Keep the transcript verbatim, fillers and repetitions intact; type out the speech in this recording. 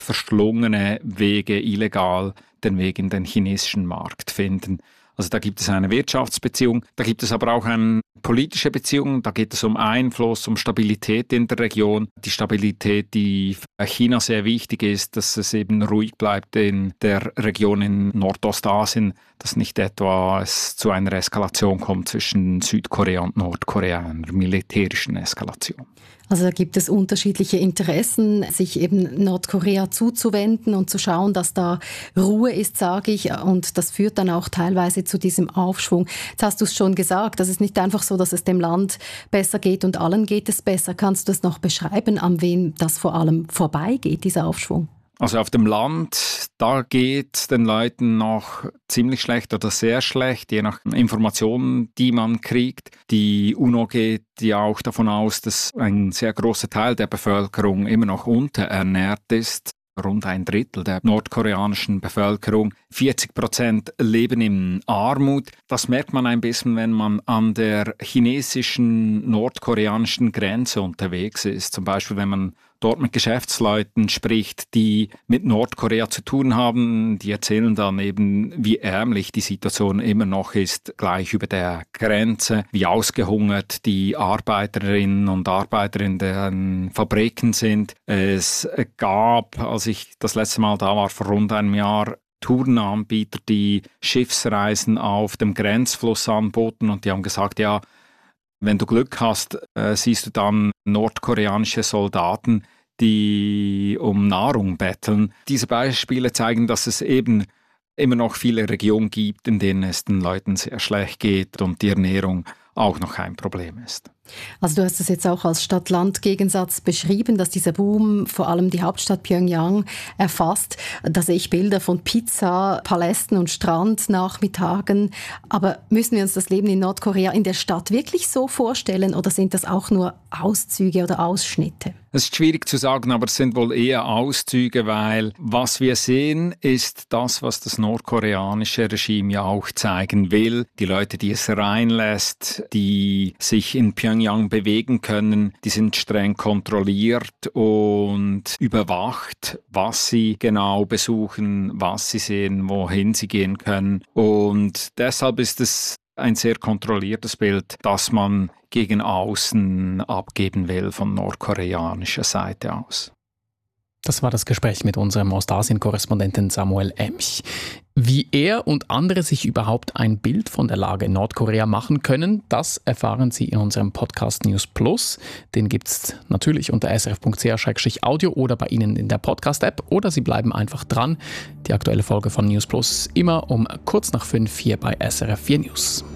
verschlungene Wege illegal den Weg in den chinesischen Markt finden. Also da gibt es eine Wirtschaftsbeziehung, da gibt es aber auch eine politische Beziehung, da geht es um Einfluss, um Stabilität in der Region. Die Stabilität, die für China sehr wichtig ist, dass es eben ruhig bleibt in der Region in Nordostasien, dass nicht etwa es zu einer Eskalation kommt zwischen Südkorea und Nordkorea, einer militärischen Eskalation. Also da gibt es unterschiedliche Interessen, sich eben Nordkorea zuzuwenden und zu schauen, dass da Ruhe ist, sage ich. Und das führt dann auch teilweise zu diesem Aufschwung. Jetzt hast du es schon gesagt, das ist nicht einfach so, dass es dem Land besser geht und allen geht es besser. Kannst du es noch beschreiben, an wen das vor allem vorbeigeht, dieser Aufschwung? Also auf dem Land, da geht den Leuten noch ziemlich schlecht oder sehr schlecht, je nach Informationen, die man kriegt. Die UNO geht ja auch davon aus, dass ein sehr großer Teil der Bevölkerung immer noch unterernährt ist. Rund ein Drittel der nordkoreanischen Bevölkerung. vierzig Prozent leben in Armut. Das merkt man ein bisschen, wenn man an der chinesischen, nordkoreanischen Grenze unterwegs ist. Zum Beispiel, wenn man dort mit Geschäftsleuten spricht, die mit Nordkorea zu tun haben. Die erzählen dann eben, wie ärmlich die Situation immer noch ist, gleich über der Grenze, wie ausgehungert die Arbeiterinnen und Arbeiter in den Fabriken sind. Es gab, als ich das letzte Mal da war, vor rund einem Jahr, Tourenanbieter, die Schiffsreisen auf dem Grenzfluss anboten und die haben gesagt, ja, wenn du Glück hast, äh, siehst du dann nordkoreanische Soldaten, die um Nahrung betteln. Diese Beispiele zeigen, dass es eben immer noch viele Regionen gibt, in denen es den Leuten sehr schlecht geht und die Ernährung auch noch ein Problem ist. Also du hast es jetzt auch als Stadt-Land-Gegensatz beschrieben, dass dieser Boom vor allem die Hauptstadt Pyongyang erfasst. Da sehe ich Bilder von Pizza, Palästen und Strandnachmittagen. Aber müssen wir uns das Leben in Nordkorea in der Stadt wirklich so vorstellen oder sind das auch nur Auszüge oder Ausschnitte? Es ist schwierig zu sagen, aber es sind wohl eher Auszüge, weil was wir sehen, ist das, was das nordkoreanische Regime ja auch zeigen will. Die Leute, die es reinlässt, die sich in Pyongyang bewegen können, die sind streng kontrolliert und überwacht, was sie genau besuchen, was sie sehen, wohin sie gehen können. Und deshalb ist es ein sehr kontrolliertes Bild, das man gegen außen abgeben will von nordkoreanischer Seite aus. Das war das Gespräch mit unserem Ostasien-Korrespondenten Samuel Emch. Wie er und andere sich überhaupt ein Bild von der Lage in Nordkorea machen können, das erfahren Sie in unserem Podcast News Plus. Den gibt es natürlich unter s r f punkt c h slash audio oder bei Ihnen in der Podcast-App oder Sie bleiben einfach dran. Die aktuelle Folge von News Plus immer um kurz nach fünf hier bei S R F vier News.